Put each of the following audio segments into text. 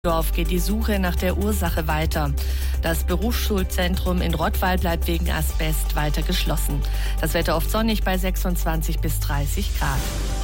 Dorf geht die Suche nach der Ursache weiter. Das Berufsschulzentrum in Rottweil bleibt wegen Asbest weiter geschlossen. Das Wetter oft sonnig bei 26 bis 30 Grad.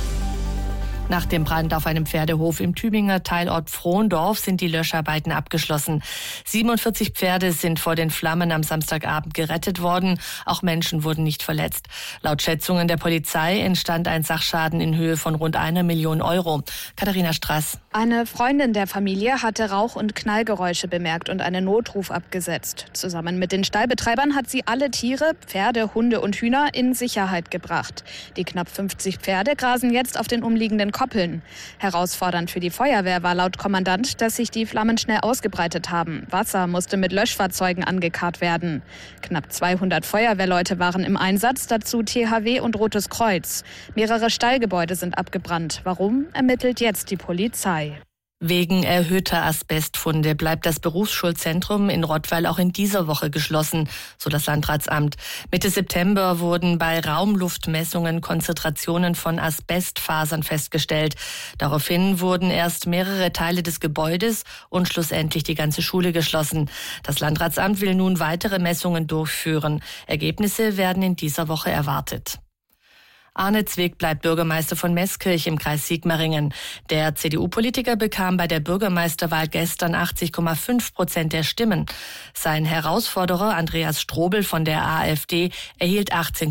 Nach dem Brand auf einem Pferdehof im Tübinger Teilort Frohndorf sind die Löscharbeiten abgeschlossen. 47 Pferde sind vor den Flammen am Samstagabend gerettet worden. Auch Menschen wurden nicht verletzt. Laut Schätzungen der Polizei entstand ein Sachschaden in Höhe von rund 1 Million Euro. Katharina Straß. Eine Freundin der Familie hatte Rauch- und Knallgeräusche bemerkt und einen Notruf abgesetzt. Zusammen mit den Stallbetreibern hat sie alle Tiere, Pferde, Hunde und Hühner in Sicherheit gebracht. Die knapp 50 Pferde grasen jetzt auf den umliegenden Koppeln. Herausfordernd für die Feuerwehr war laut Kommandant, dass sich die Flammen schnell ausgebreitet haben. Wasser musste mit Löschfahrzeugen angekarrt werden. Knapp 200 Feuerwehrleute waren im Einsatz, dazu THW und Rotes Kreuz. Mehrere Stallgebäude sind abgebrannt. Warum, ermittelt jetzt die Polizei. Wegen erhöhter Asbestfunde bleibt das Berufsschulzentrum in Rottweil auch in dieser Woche geschlossen, so das Landratsamt. Mitte September wurden bei Raumluftmessungen Konzentrationen von Asbestfasern festgestellt. Daraufhin wurden erst mehrere Teile des Gebäudes und schlussendlich die ganze Schule geschlossen. Das Landratsamt will nun weitere Messungen durchführen. Ergebnisse werden in dieser Woche erwartet. Arne Zwick bleibt Bürgermeister von Meßkirch im Kreis Sigmaringen. Der CDU-Politiker bekam bei der Bürgermeisterwahl gestern 80,5% der Stimmen. Sein Herausforderer Andreas Strobel von der AfD erhielt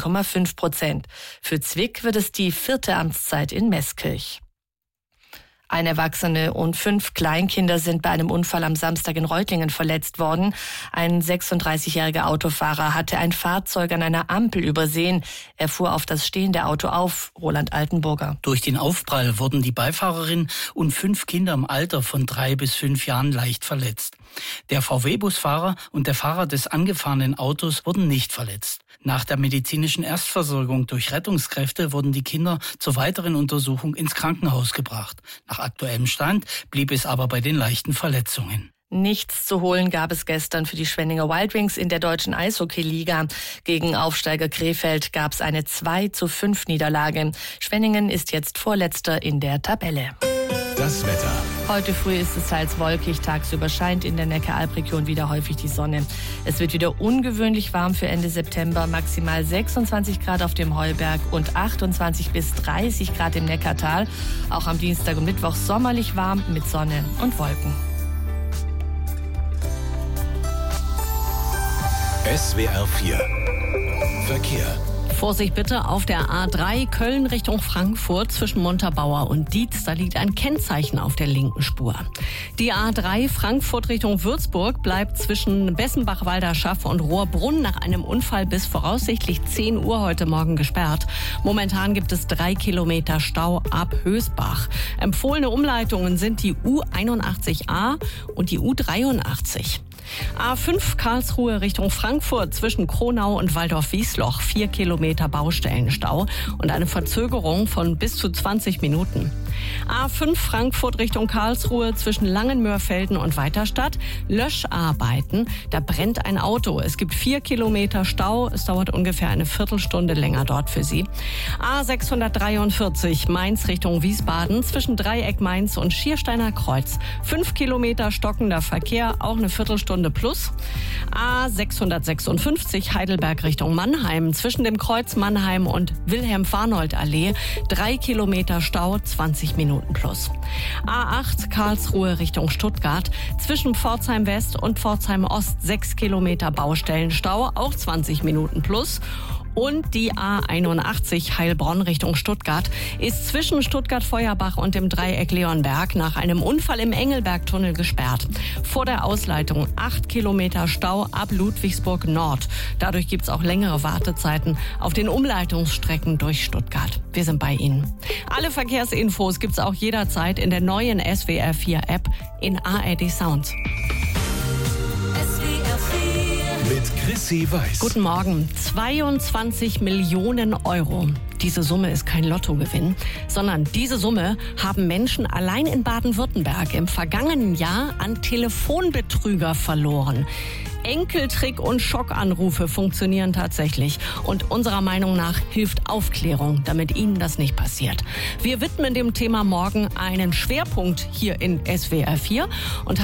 18,5%. Für Zwick wird es die 4. Amtszeit in Meßkirch. Ein Erwachsene und 5 Kleinkinder sind bei einem Unfall am Samstag in Reutlingen verletzt worden. Ein 36-jähriger Autofahrer hatte ein Fahrzeug an einer Ampel übersehen. Er fuhr auf das stehende Auto auf. Roland Altenburger. Durch den Aufprall wurden die Beifahrerin und 5 Kinder im Alter von 3 bis 5 Jahren leicht verletzt. Der VW-Busfahrer und der Fahrer des angefahrenen Autos wurden nicht verletzt. Nach der medizinischen Erstversorgung durch Rettungskräfte wurden die Kinder zur weiteren Untersuchung ins Krankenhaus gebracht. Nach aktuellem Stand blieb es aber bei den leichten Verletzungen. Nichts zu holen gab es gestern für die Schwenninger Wild Wings in der deutschen Eishockey-Liga. Gegen Aufsteiger Krefeld gab es eine 2:5 Niederlage. Schwenningen ist jetzt Vorletzter in der Tabelle. Das Wetter. Heute früh ist es teils wolkig, tagsüber scheint in der Neckar-Alb-Region wieder häufig die Sonne. Es wird wieder ungewöhnlich warm für Ende September, maximal 26 Grad auf dem Heuberg und 28 bis 30 Grad im Neckartal. Auch am Dienstag und Mittwoch sommerlich warm mit Sonne und Wolken. SWR 4 Verkehr. Vorsicht bitte auf der A3 Köln Richtung Frankfurt zwischen Montabaur und Dietz. Da liegt ein Kennzeichen auf der linken Spur. Die A3 Frankfurt Richtung Würzburg bleibt zwischen Bessenbach-Walderschaff und Rohrbrunn nach einem Unfall bis voraussichtlich 10 Uhr heute Morgen gesperrt. Momentan gibt es 3 Kilometer Stau ab Hösbach. Empfohlene Umleitungen sind die U81a und die U83. A5 Karlsruhe Richtung Frankfurt zwischen Kronau und Waldorf-Wiesloch 4 Kilometer Baustellenstau und eine Verzögerung von bis zu 20 Minuten. A5 Frankfurt Richtung Karlsruhe zwischen Langenmörfelden und Weiterstadt Löscharbeiten. Da brennt ein Auto. Es gibt 4 Kilometer Stau. Es dauert ungefähr eine Viertelstunde länger dort für Sie. A643 Mainz Richtung Wiesbaden zwischen Dreieck Mainz und Schiersteiner Kreuz. 5 Kilometer stockender Verkehr, auch eine Viertelstunde plus. A656 Heidelberg Richtung Mannheim zwischen dem Kreuz Mannheim und Wilhelm-Farnold-Allee 3 Kilometer Stau, 20 Minuten plus. A8 Karlsruhe Richtung Stuttgart zwischen Pforzheim West und Pforzheim Ost 6 Kilometer Baustellenstau, auch 20 Minuten plus. Und die A81 Heilbronn Richtung Stuttgart ist zwischen Stuttgart-Feuerbach und dem Dreieck Leonberg nach einem Unfall im Engelbergtunnel gesperrt. Vor der Ausleitung 8 Kilometer Stau ab Ludwigsburg Nord. Dadurch gibt es auch längere Wartezeiten auf den Umleitungsstrecken durch Stuttgart. Wir sind bei Ihnen. Alle Verkehrsinfos gibt es auch jederzeit in der neuen SWR 4 App in ARD Sound. Mit Chrissy Weiß. Guten Morgen. 22 Millionen Euro. Diese Summe ist kein Lottogewinn, sondern diese Summe haben Menschen allein in Baden-Württemberg im vergangenen Jahr an Telefonbetrüger verloren. Enkeltrick und Schockanrufe funktionieren tatsächlich. Und unserer Meinung nach hilft Aufklärung, damit Ihnen das nicht passiert. Wir widmen dem Thema morgen einen Schwerpunkt hier in SWR 4 und